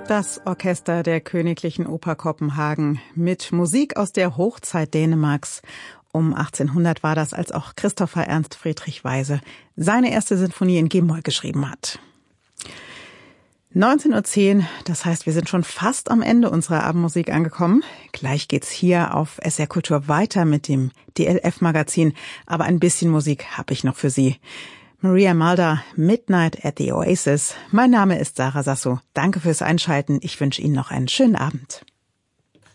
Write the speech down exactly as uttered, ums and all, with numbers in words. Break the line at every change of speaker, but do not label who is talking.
Das Orchester der Königlichen Oper Kopenhagen mit Musik aus der Hochzeit Dänemarks. Um achtzehnhundert war das, als auch Christopher Ernst Friedrich Weise seine erste Sinfonie in G-Moll geschrieben hat. neunzehn Uhr zehn, das heißt, wir sind schon fast am Ende unserer Abendmusik angekommen. Gleich geht's hier auf S R Kultur weiter mit dem D L F-Magazin, aber ein bisschen Musik habe ich noch für Sie. Maria Mulder, Midnight at the Oasis. Mein Name ist Sarah Sasso. Danke fürs Einschalten. Ich wünsche Ihnen noch einen schönen Abend.